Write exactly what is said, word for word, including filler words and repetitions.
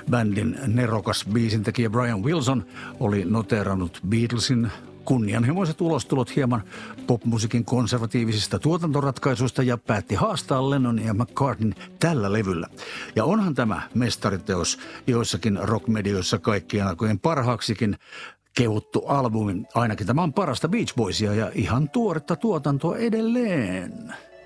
Bändin nerokas biisintekijä Brian Wilson oli noteerannut Beatlesin kunnianhimoiset ulostulot hieman popmusiikin konservatiivisista tuotantoratkaisuista ja päätti haastaa Lennon ja McCartneyn tällä levyllä. Ja onhan tämä mestariteos joissakin rockmedioissa kaikkien aikojen parhaaksikin kehuttu albumi. Ainakin tämä on parasta Beach Boysia ja ihan tuoretta tuotantoa edelleen.